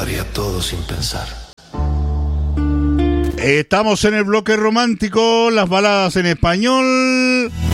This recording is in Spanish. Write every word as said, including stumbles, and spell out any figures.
daría todo sin pensar. Estamos en el bloque romántico, las baladas en español.